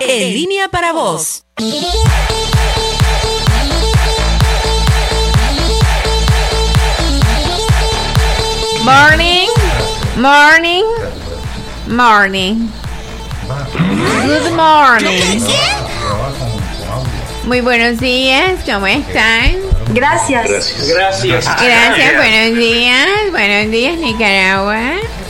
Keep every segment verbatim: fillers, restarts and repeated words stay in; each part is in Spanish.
En línea para vos. Morning, morning, morning. Good morning. Muy buenos días, ¿cómo están? Gracias. Gracias. Gracias. Gracias, buenos días, buenos días, Nicaragua.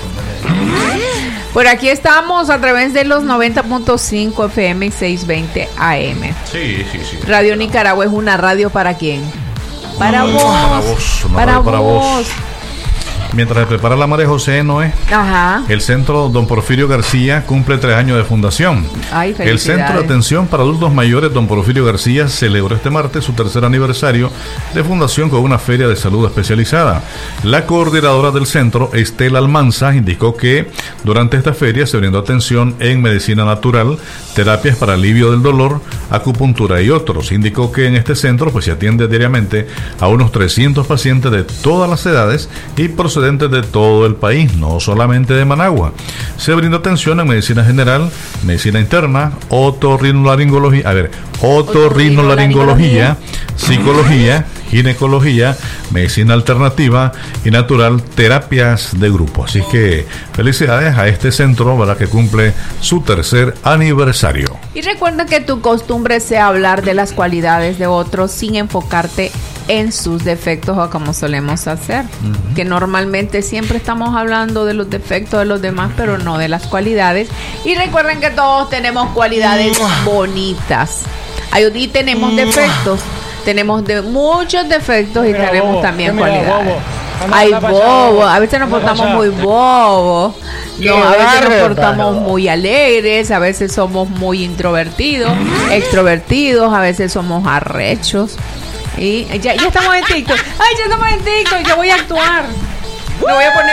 Por aquí estamos a través de los noventa punto cinco F M y seiscientos veinte A M. Sí, sí, sí. Radio Nicaragua es una radio para quién? Para No, vos. Para vos. Una Para radio para vos. vos. Mientras se prepara la María José, Noé, Ajá. el Centro Don Porfirio García cumple tres años de fundación. Ay, El felicidades. Centro de Atención para Adultos Mayores Don Porfirio García celebró este martes su tercer aniversario de fundación con una feria de salud especializada. La coordinadora del centro, Estela Almanza, indicó que durante esta feria se brindó atención en medicina natural, terapias para alivio del dolor, acupuntura y otros. Indicó que en este centro pues se atiende diariamente a unos trescientos pacientes de todas las edades y procedentes de todo el país, no solamente de Managua. Se brindó atención en medicina general, medicina interna, otorrinolaringología, a ver, otorrinolaringología, psicología, ginecología, medicina alternativa y natural, terapias de grupo. Así que felicidades a este centro, ¿verdad?, que cumple su tercer aniversario. Y recuerda que tu costumbre sea hablar de las cualidades de otros sin enfocarte en sus defectos o como solemos hacer. Uh-huh. Que normalmente siempre estamos hablando de los defectos de los demás, pero no de las cualidades. Y recuerden que todos tenemos cualidades bonitas. Ahí tenemos defectos. Tenemos de muchos defectos y Mira, tenemos bobo, también mira, cualidades. bobo. Ay, Anda, bobo. A veces nos portamos pasa? muy bobos. No, a veces nos bárbaro. portamos muy alegres, a veces somos muy introvertidos, extrovertidos, a veces somos arrechos. Y ya, ya estamos en TikTok. Ay, ya estamos en TikTok. Yo voy a actuar. Me voy a poner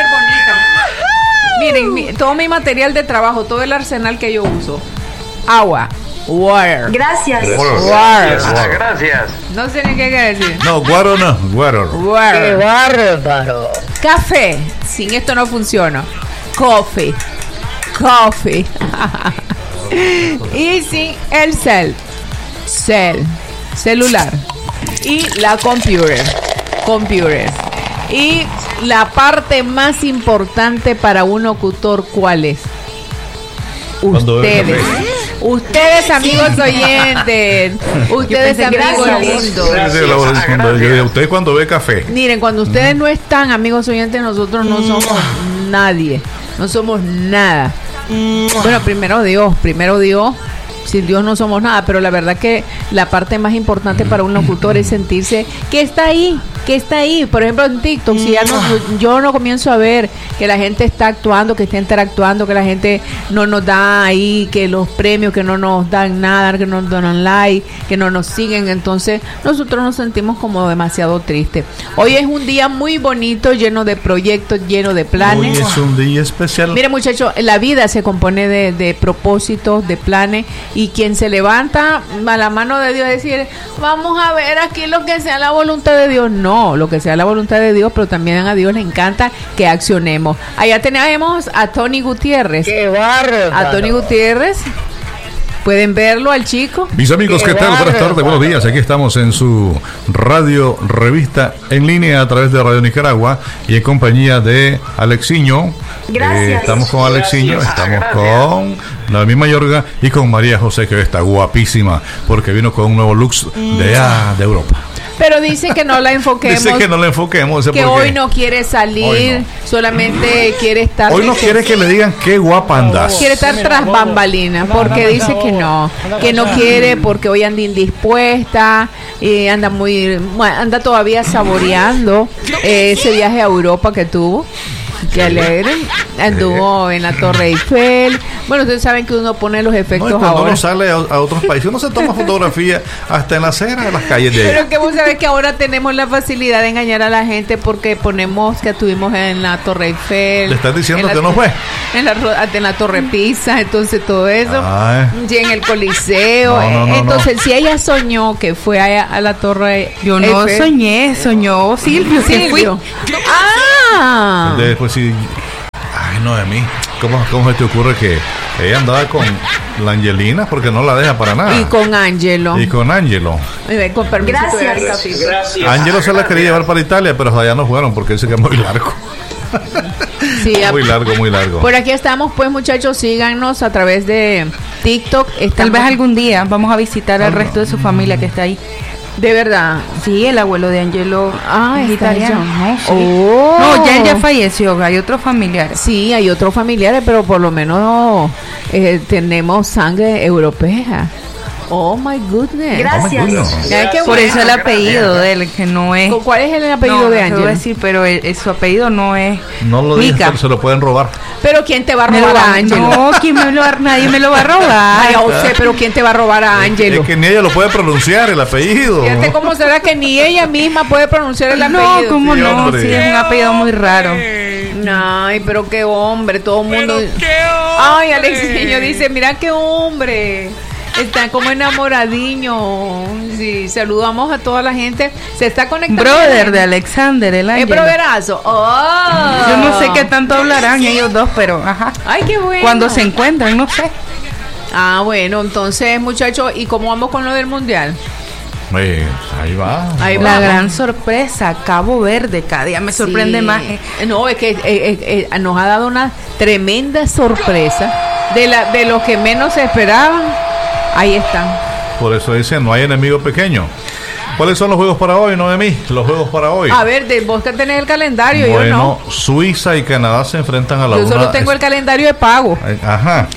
bonita. Miren, mi, todo mi material de trabajo, todo el arsenal que yo uso. Agua. Water. Gracias. Water. Gracias. No sé ni qué quiere decir. No, guaro no, guaro. ¡Qué Water. bárbaro! Café. Sin esto no funciona. Coffee. Coffee. Y sin el cel. Cel. Celular. Y la computer. Computer. Y la parte más importante para un locutor, ¿cuál es? Cuando bebe Ustedes. café. Ustedes, amigos oyentes. Ustedes, pensé que era amigos gracias. lindos. Sí, sí, la voz diciendo, yo digo, usted cuando ve café. Miren, cuando ustedes no están, amigos oyentes, nosotros no somos nadie. No somos nada. Bueno, primero Dios, primero Dios. Sin Dios no somos nada, pero la verdad que la parte más importante para un locutor es sentirse que está ahí, que está ahí. Por ejemplo, en TikTok, si ya no, yo no comienzo a ver que la gente está actuando, que está interactuando, que la gente no nos da ahí, que los premios, que no nos dan nada, que no nos dan like, que no nos siguen, entonces nosotros nos sentimos como demasiado tristes. Hoy es un día muy bonito, lleno de proyectos, lleno de Hoy planes. es un día especial. Mire, muchachos, la vida se compone de, de propósitos, de planes, y quien se levanta a la mano de Dios decir, vamos a ver aquí lo que sea la voluntad de Dios. No, lo que sea la voluntad de Dios, pero también a Dios le encanta que accionemos. Allá tenemos a Tony Gutiérrez. ¡Qué bárbaro! A Tony Gutiérrez. Pueden verlo al chico. Mis amigos, ¿qué Qué tal? Buenas bárbaro. tardes, buenos días. Aquí estamos en su radio revista en línea a través de Radio Nicaragua y en compañía de Alexiño. Gracias. estamos con Alexiño, Gracias. estamos Gracias. con Noemí Mayorga y con María José, que hoy está guapísima porque vino con un nuevo look de, ah, de Europa. Pero dice que no la enfoquemos. Dice que no le enfoquemos. dice, que porque hoy no quiere salir, Hoy no. solamente quiere estar. Hoy no quiere que le digan qué guapa andas. Quiere estar tras bambalinas porque dice que no, que no quiere porque hoy anda indispuesta y anda muy, anda todavía saboreando eh, ese viaje a Europa que tuvo. Qué alegre. Anduvo en la Torre Eiffel. Bueno, ustedes saben que uno pone los No, y efectos cuando ahora. uno sale a, a otros países, uno se toma fotografía hasta en la acera de las calles de Pero allá. que vos sabés que ahora tenemos la facilidad de engañar a la gente porque ponemos que estuvimos en la Torre Eiffel. Le estás diciendo en la- que no fue. En la, ro- en la Torre Pisa, entonces todo eso. Ay. Y en el Coliseo. No, no, no, entonces, si ella soñó que fue a, a la Torre Yo no Eiffel- soñé, soñó Silvio, que fui. Silvio. Ah. Después sí. Ay, no, de mí. ¿Cómo, ¿Cómo se te ocurre que ella andaba con La Angelina, porque no la deja para nada. Y con Ángelo. Y con Ángelo. Eh, Con permiso. te doy el Gracias. capítulo. Ángelo se la quería llevar para Italia, pero allá no fueron porque dice que es muy largo. Sí, a- Muy largo, muy largo. Por aquí estamos, pues, muchachos, síganos a través de TikTok. Tal Estamos- vez algún día vamos a visitar al resto de su familia que está ahí. De verdad. Sí, el abuelo de Angelo Ah, es está italiano. allá. No, sí. Oh. No, ya él ya falleció, hay otros familiares. Sí, hay otros familiares, pero por lo menos eh, tenemos sangre europea. Oh my goodness. Gracias. Oh, my goodness. Ay, qué Por bueno. eso el apellido de él, que no es... ¿Cuál es el apellido no, de no te voy a Ángel? decir, pero el- el- su apellido no es No lo digas, Mica. pero se lo pueden robar. Pero ¿quién te va a Me lo robar va- a Ángelo? No, ¿quién me lo va- nadie me lo va a robar. María José, pero ¿quién te va a robar a Ángelo? Es que ni ella lo puede pronunciar, el apellido. Fíjate cómo será que ni ella misma puede pronunciar el No, apellido. ¿cómo Sí, no? hombre. Sí, es un apellido muy raro. Ay, pero qué hombre, todo el mundo. Ay, Alexiño dice, mira qué hombre. Está como enamoradiño. Sí, saludamos a toda la gente. Se está conectando. Brother de Alexander, el Es ángel. broderazo. Oh. Yo no sé qué tanto hablarán ellos dos, pero ajá. Ay, qué bueno. Cuando se encuentran, no sé. Ah, bueno, entonces, muchachos, ¿y cómo vamos con lo del mundial? Eh, ahí va. Ahí La va. gran sorpresa, Cabo Verde, cada día me sorprende Sí. más. eh. No, es que eh, eh, eh, nos ha dado una tremenda sorpresa de la de lo que menos se esperaban. Ahí están. Por eso dicen, no hay enemigo pequeño. ¿Cuáles son los juegos para hoy, Noemí? Los juegos para hoy. A ver, de, vos que tenés el calendario, bueno, yo no. Suiza y Canadá se enfrentan a la Yo una. solo tengo el calendario de pago. Eh, Ajá.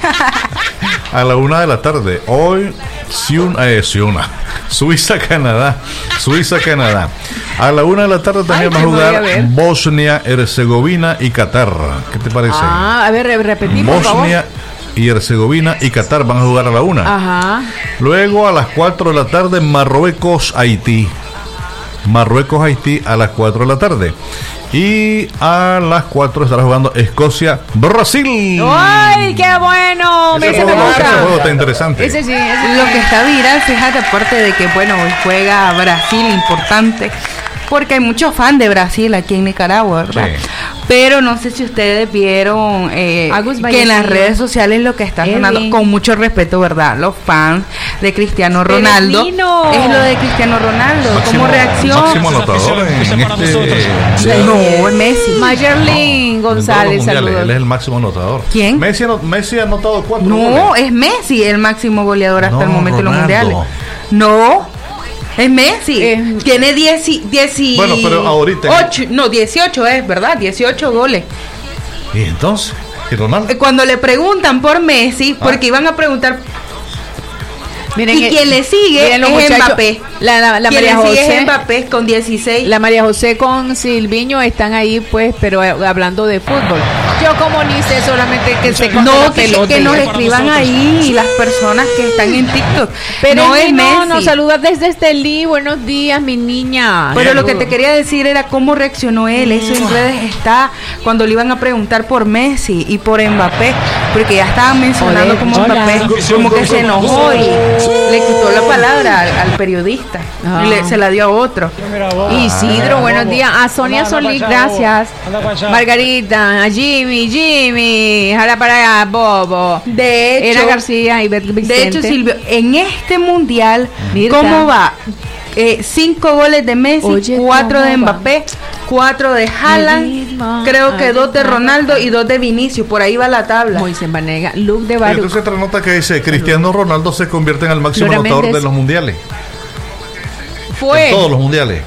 A la una de la tarde. Hoy, Siuna, eh, Siuna. Suiza, Canadá. Suiza, Canadá. A la una de la tarde también Ay, va a que voy a jugar ver. Bosnia, Herzegovina y Qatar. ¿Qué te parece? Ah, a ver, re- repetí, por favor. Bosnia y Herzegovina y Qatar van a jugar a la una. Ajá. Luego a las cuatro de la tarde, Marruecos, Haití. Marruecos, Haití a las cuatro de la tarde. Y a las cuatro estará jugando Escocia, Brasil. ¡Ay, qué bueno! Ese Ese me juego, ese juego gusta. está interesante. Ese sí, ese Lo que está viral, fíjate, aparte de que, bueno, hoy juega Brasil, importante, porque hay muchos fans de Brasil aquí en Nicaragua, ¿verdad? Sí. Pero no sé si ustedes vieron eh, Agus que en las Vallecillo. redes sociales lo que está sonando, Edwin. con mucho respeto, ¿verdad? Los fans de Cristiano Ronaldo. Nino. Es lo de Cristiano Ronaldo. Máximo- ¿Cómo reacción? Máximo anotador en este. No, es Messi. Mayerlin En todos los González, mundiales, saludos. él es el máximo anotador. ¿Quién? Messi, ano- Messi ha anotado cuatro No, goles. es Messi el máximo goleador hasta No, el momento en los Ronaldo. mundiales. No, es Messi. Es- Tiene diez, diez, Bueno, pero ahorita- ocho, no, dieciocho es, ¿verdad? dieciocho goles. Y entonces, ¿y Ronaldo? Eh, Cuando le preguntan por Messi, Ah. porque iban a preguntar, Miren, y eh, quien le sigue miren los es muchachos, Mbappé. La, la, la quien María le sigue José. es Mbappé con dieciséis. La María José con Silviño están ahí, pues, pero eh, hablando de fútbol. Yo como ni sé, solamente que sé con la No, que, pelota. que y nos ya. escriban ahí las personas que están en TikTok. Pero no es no, Messi. nos saludas desde Estelí. Buenos días, mi niña. Pero lo que te quería decir era cómo reaccionó él. Eso en redes está cuando le iban a preguntar por Messi y por Mbappé, porque ya estaban mencionando Hola. como Hola. Mbappé, como que se enojó y le quitó la palabra al, al periodista Ah. y le- se la dio a otro. Isidro, buenos días. A Sonia Solís, gracias. Margarita, a Jimmy, Jimmy. Jala para allá, Bobo. De hecho, Era García y Bet Vicente. de hecho, Silvio, en este mundial, Mirta. ¿cómo va? Eh, cinco goles de Messi, Oye, cuatro de ¿cómo va? Mbappé, cuatro de Mismo, Haaland, creo que ay, dos de nada. Ronaldo y dos de Vinicius. Por ahí va la tabla. Moisés Vanega, Luke de Y Baruch. entonces otra nota que dice, Cristiano Ronaldo se convierte en el máximo Flora anotador Méndez. de los mundiales. Fue. En todos los mundiales.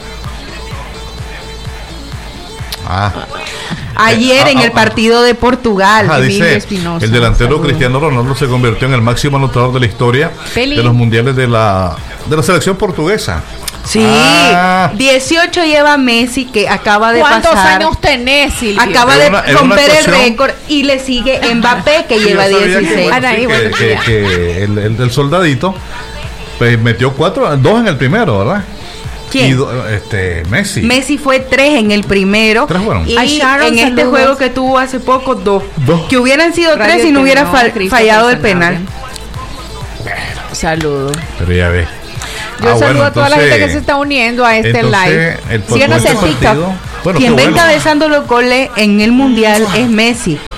Ah, Ayer Eh, en ah, el ah, partido de Portugal. Ajá, Emilio dice, Espinosa, el delantero saludos. Cristiano Ronaldo se convirtió en el máximo anotador de la historia Feliz. de los mundiales de la de la selección portuguesa. Sí, Ah. dieciocho lleva Messi, que acaba de ¿Cuántos pasar. años tenés, Silvio? Acaba En de una- en una romper el actuación- récord y le sigue Mbappé, que Sí, lleva yo sabía que, dieciséis. bueno, Anaí, sí, que- buenos que- días. que el, el del soldadito pues metió cuatro, dos en el primero, ¿verdad? ¿Quién? Y do- este Messi. Messi fue tres en el primero. Tres fueron. Y A Sharon, en este saludos. juego que tuvo hace poco, dos. Dos. Que hubieran sido Radio tres si no hubiera Tenor, fal- Cristo fallado el Personal. penal. Saludos. Pero ya ves. Yo Ah, saludo bueno, a toda la gente entonces- que se está uniendo a este entonces, live. el- Síganos con en este TikTok. partido, bueno, Quien qué va bueno. encabezando los goles en el mundial es Messi,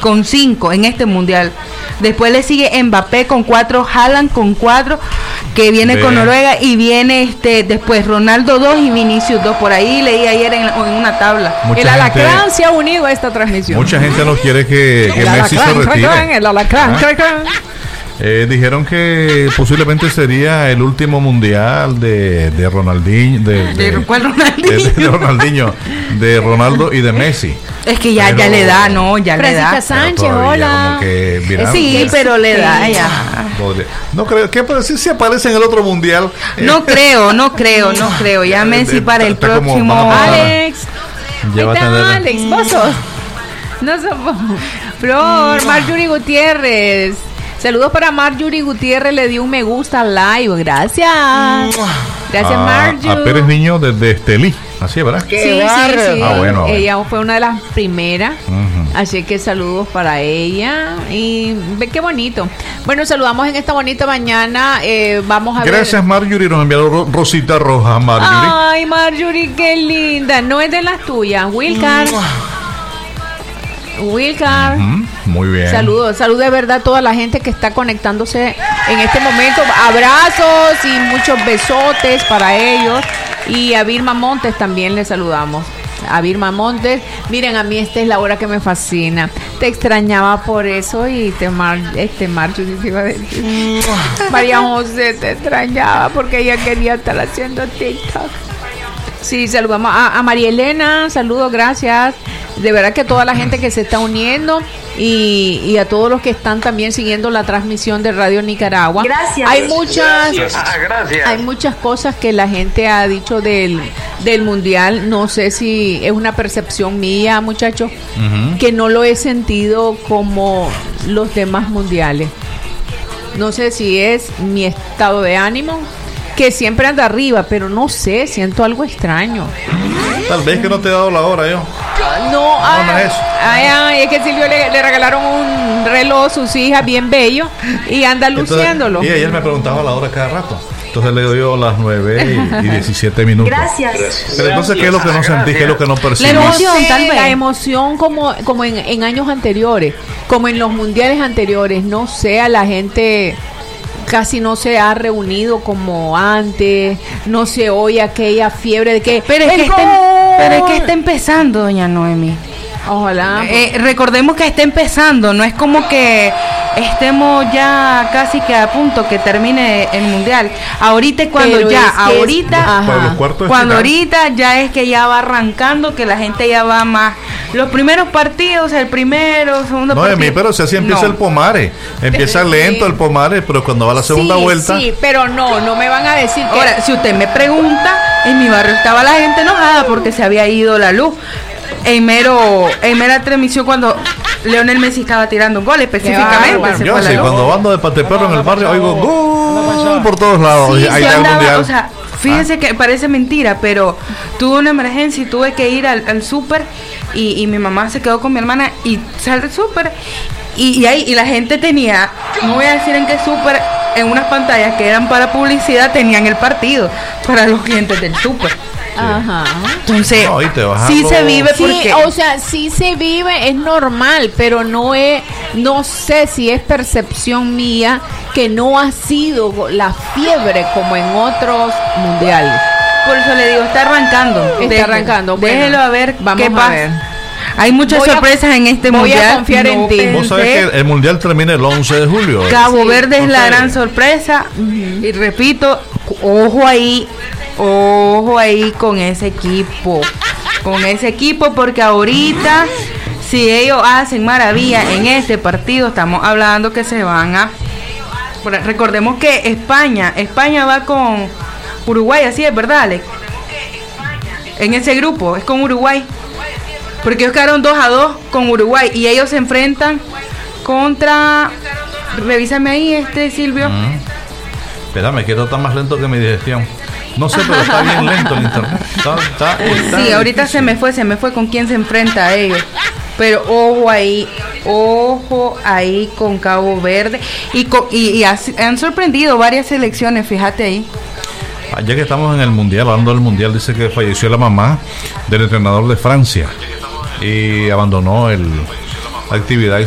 con cinco en este mundial. Después le sigue Mbappé con cuatro, Haaland con cuatro, que viene Ve. con Noruega, y viene este después Ronaldo dos y Vinicius dos. Por ahí leí ayer en, en una tabla. Mucha El gente- alacrán se ha unido a esta transmisión. Mucha gente no quiere que, que el Messi se alacrán, retire. cracán, el alacrán, ¿Ah? cracán. Eh, dijeron que posiblemente sería el último mundial de, de Ronaldinho, de, de- ¿De cuál Ronaldinho? de- de Ronaldinho, de Ronaldo y de Messi. Es que ya, Pero- ya le da, no, ya le da. Francisca Sánchez, Pero todavía hola. como que, mira, Sí, ya- pero le da ya. podría- No creo que aparece, si aparece en el otro mundial. No creo, no creo, no creo. Ya Messi para el Está como próximo. más para- Alex. Ya va a Ahí está tener- Alex, vos sos. No somos. Flor, Marjorie Gutiérrez. Saludos para Marjorie Gutiérrez, le dio un me gusta al live. Gracias. Gracias, a, Marjorie. a Pérez Niño desde Estelí, así es, ¿verdad? Sí, sí, sí. Ah, bueno. Ella fue una de las primeras. Ujú. Así que saludos para ella. Y ve qué bonito. Bueno, saludamos en esta bonita mañana. Eh, vamos a ver. Gracias, Marjorie. Nos enviaron ro- Rosita Roja, Marjorie. Ay, Marjorie, qué linda. No es de las tuyas. Wilcar. Wilcar. Ujú, muy bien. Saludos, saludos de verdad a toda la gente que está conectándose en este momento. Abrazos y muchos besotes para ellos. Y a Vilma Montes también le saludamos. A Vilma Montes, miren, a mí esta es la hora que me fascina. Te extrañaba por eso y te mar, este Marjorie te iba a decir. María José te extrañaba porque ella quería estar haciendo TikTok. Sí, saludamos a, a María Elena, saludos, gracias. De verdad que toda la gente que se está uniendo y, y a todos los que están también siguiendo la transmisión de Radio Nicaragua. Gracias. Hay muchas, Ah, gracias. hay muchas cosas que la gente ha dicho del, del mundial. No sé si es una percepción mía, muchachos, Ujú. que no lo he sentido como los demás mundiales. No sé si es mi estado de ánimo, que siempre anda arriba, pero no sé, siento algo extraño. Tal vez que no te he dado la hora yo. No, ay, no es eso. ay, ay, es que Silvio le, le regalaron un reloj a sus hijas bien bello y anda Entonces, luciéndolo. y ayer me preguntaba la hora cada rato. Entonces le doy yo las nueve y, y diecisiete minutos. Gracias. Pero entonces, ¿qué es lo que no sentí? ¿Qué es lo que no percibí? La No emoción, sé, tal vez. La emoción como, como en, en años anteriores, como en los mundiales anteriores, no sé, a la gente casi no se ha reunido como antes, no se oye aquella fiebre de que Pero es que, ¡el está, gol! pero es que está empezando, doña Noemi. Ojalá. Eh, recordemos que está empezando, no es como que estemos ya casi que a punto que termine el mundial. Ahorita es cuando Pero ya, es que es- ahorita, ajá. Para los cuartos de cuando final. ahorita ya es que ya va arrancando, que la gente ya va más. Los primeros partidos, el primero, segundo No, partido. Emi, pero si así empieza no. el pomare. Empieza Sí. lento el pomare, pero cuando va a la segunda sí, vuelta. Sí, pero no, no me van a decir que Ahora, si usted me pregunta, en mi barrio estaba la gente enojada porque se había ido la luz. En mero, en mera transmisión cuando Leonel Messi estaba tirando un gol específicamente. bárbaro. se Yo fue la sí, luz. cuando ando de pateperro en el barrio, oigo gol por todos lados. Sí, Ahí sí está el andaba, mundial. o sea, fíjese que parece mentira, pero tuve una emergencia y tuve que ir al, al súper y, y mi mamá se quedó con mi hermana y sale al súper y, y ahí y la gente tenía, no voy a decir en qué súper, en unas pantallas que eran para publicidad tenían el partido para los clientes del súper. Ajá. Entonces, No, y te vas a sí lo- se vive Sí, porque o sea, sí se vive, es normal, pero no es, no sé si es percepción mía que no ha sido la fiebre como en otros mundiales. por eso le digo, está arrancando. Está Deje- arrancando, bueno, déjelo a ver vamos qué a pasa. ver. Hay muchas Voy a- sorpresas en este voy a mundial. confiar en ti. Vos sabés pensé- que el mundial termina el once de julio. Cabo Sí, Verde es la ok. gran sorpresa. Y repito, ojo ahí, ojo ahí con ese equipo. Con ese equipo, porque ahorita, si ellos hacen maravilla en este partido, estamos hablando que se van a. Bueno, recordemos que España, España va con Uruguay, así es, ¿verdad, Alex? En ese grupo, es con Uruguay. Porque ellos quedaron dos a dos con Uruguay y ellos se enfrentan contra. Revísame ahí, este Silvio. Mm. Espérame, que esto está más lento que mi digestión. No sé, pero está bien lento el internet. Está, está- está Sí, ahorita difícil. se me fue, se me fue con quién se enfrenta a ellos. Pero ojo ahí, ojo ahí con Cabo Verde. Y, con- y, y así- han sorprendido varias selecciones, fíjate ahí. Ah, ya que estamos en el mundial, hablando del mundial, dice que falleció la mamá del entrenador de Francia y abandonó el, la actividad